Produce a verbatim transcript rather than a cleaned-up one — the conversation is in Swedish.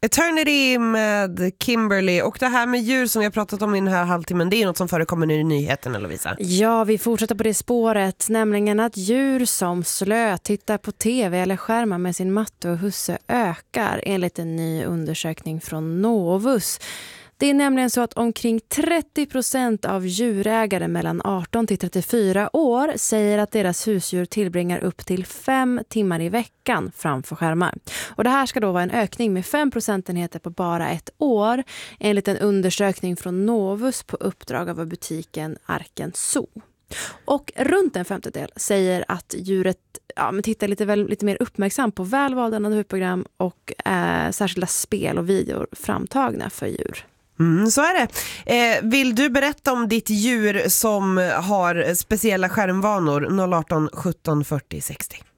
Eternity med Kimberly. Och det här med djur som vi har pratat om i den här halvtimmen, det är något som förekommer i nyheten, Lovisa. Ja, vi fortsätter på det spåret, nämligen att djur som slö tittar på tv eller skärmar med sin matte och husse ökar enligt en ny undersökning från Novus. Det är nämligen så att omkring trettio procent av djurägare mellan arton till trettiofyra år säger att deras husdjur tillbringar upp till fem timmar i veckan framför skärmar. Och det här ska då vara en ökning med fem procentenheter på bara ett år enligt en undersökning från Novus på uppdrag av butiken Arken Zoo. Och runt en femtedel säger att djuret ja, men tittar lite, väl, lite mer uppmärksamt på välvalda naturprogram och eh, särskilda spel och videor framtagna för djur. Mm, så är det. Eh, vill du berätta om ditt djur som har speciella skärmvanor? noll arton sjutton fyrtio sextio.